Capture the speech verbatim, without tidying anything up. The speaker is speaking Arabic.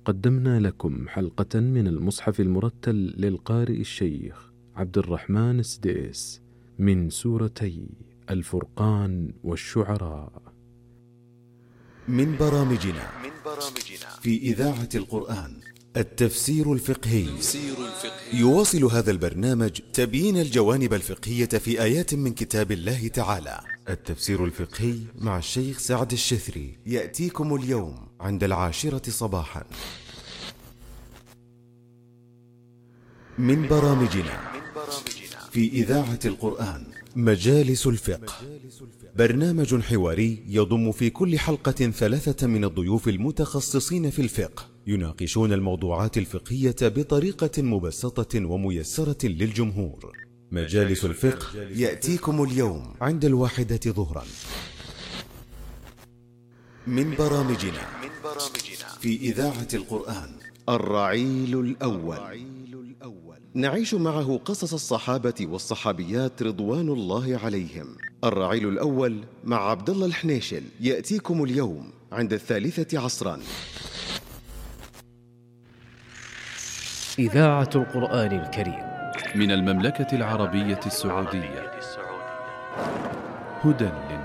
قدمنا لكم حلقة من المصحف المرتل للقارئ الشيخ عبد الرحمن السديس من سورتي الفرقان والشعراء. من برامجنا في إذاعة القرآن التفسير الفقهي. يواصل هذا البرنامج تبيين الجوانب الفقهية في آيات من كتاب الله تعالى. التفسير الفقهي مع الشيخ سعد الشثري يأتيكم اليوم عند العاشرة صباحا. من برامجنا في إذاعة القرآن مجالس الفقه، برنامج حواري يضم في كل حلقة ثلاثة من الضيوف المتخصصين في الفقه، يناقشون الموضوعات الفقهية بطريقة مبسطة وميسرة للجمهور. مجالس الفقه يأتيكم اليوم عند الواحدة ظهرا. من برامجنا في إذاعة القرآن الرعيل الأول، نعيش معه قصص الصحابة والصحابيات رضوان الله عليهم. الرعيل الأول مع عبد الله الحنيشل يأتيكم اليوم عند الثالثة عصرا. إذاعة القرآن الكريم من المملكة العربية السعودية، هدى